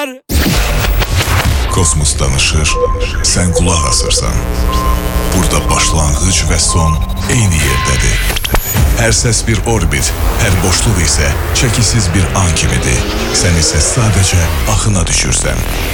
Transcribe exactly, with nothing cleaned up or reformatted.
var. Kosmos danışır, sən qulaq asırsan. Burada başlanğıc və son eyni yerdədir. Hər səs bir orbit, hər boşluq isə çəkisiz bir an kimidir. Sən isə sadəcə axına düşürsən.